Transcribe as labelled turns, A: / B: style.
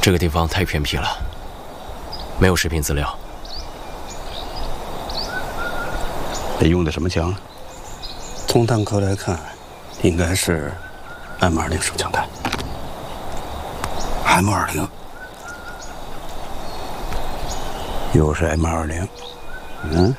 A: 这个地方太偏僻了，没有视频资料。
B: 你用的什么枪？从弹壳来看，应该是 M20手枪弹。M20，又是 M20，